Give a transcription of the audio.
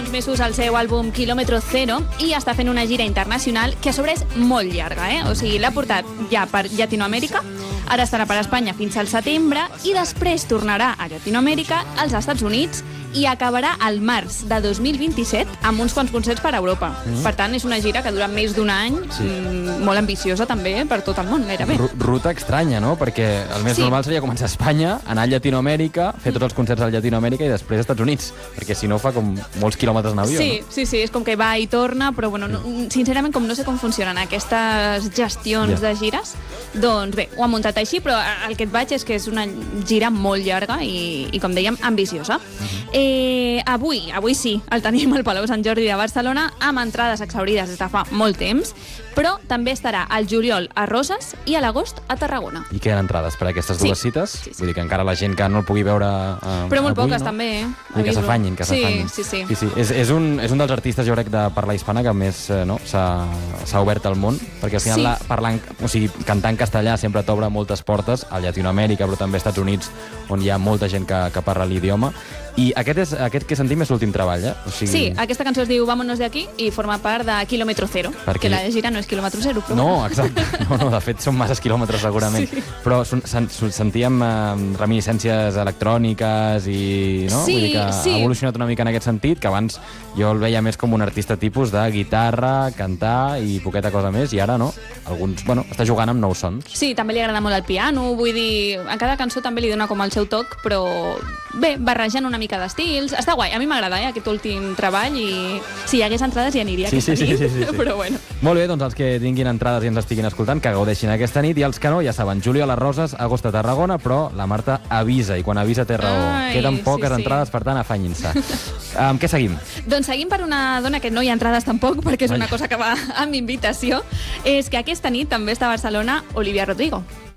uns mesos el seu àlbum Kilómetro Cero i està fent una gira internacional que a sobre és molt llarga, O sigui, l'ha portat ja per Llatinoamèrica, ara estarà per Espanya fins al setembre i després tornarà a Llatinoamèrica, als Estats Units, i acabarà al març de 2027 amb uns quants concerts per Europa. Per tant, és una gira que dura més d'un any, molt ambiciosa també per tot el món, gairebé. Ruta estranya, no? Perquè el més normal seria començar a Espanya, anar a Llatinoamèrica, fer tots els concerts a Llatinoamèrica i després als Estats Units, perquè si no fa com molts quilòmetres en avió, no? Sí, és com que va i torna, però bueno, sincerament, com no sé com funcionen aquestes gestions de gires, doncs bé, ho ha muntat així, però el que et vaig és que és una gira molt llarga i com dèiem, ambiciosa. Avui sí, el tenim al Palau Sant Jordi de Barcelona amb entrades exhaurides des de fa molt temps, però també estarà al juliol a Roses i a l'agost a Tarragona. I queden entrades per a aquestes dues cites? Sí. Vull dir que encara la gent que no el pugui veure però molt avui, poques, també, I que s'afanyin, Sí. És un dels artistes, jo crec, de parla hispana que més s'ha obert al món, perquè al final cantar en castellà sempre t'obre moltes portes a Llatinoamèrica, però també als Estats Units, on hi ha molta gent que parla l'idioma. I aquest que sentim és l'últim treball, Sí, aquesta cançó es diu Vámonos de aquí i forma part de Kilómetro Cero, que la gira no és quilòmetre zero. Però no, exacte. No, de fet, són masses quilòmetres, segurament. Sí. Però sentíem reminiscències electròniques i... No? Sí, vull dir que ha evolucionat una mica en aquest sentit, que abans jo el veia més com un artista tipus de guitarra, cantar i poqueta cosa més, i ara no. Està jugant amb nous sons. Sí, també li agrada molt el piano, vull dir, a cada cançó també li dona com el seu toc, però bé, barrejant una mica d'estils. Està guai, a mi m'agrada, aquest últim treball, i si hi hagués entrades ja aniria aquesta nit, però bueno. Molt bé, doncs els que tinguin entrades i ens estiguin escoltant, que gaudeixin aquesta nit, i els que no, ja saben, juliol a Roses, agost a Tarragona, però la Marta avisa, i quan avisa té raó. Queden poques entrades, per tant, afanyin-se. Amb què seguim? Doncs seguim per una dona que no hi ha entrades tampoc, perquè és una cosa que va amb invitació, és que aquesta nit també està a Barcelona Olivia Rodrigo.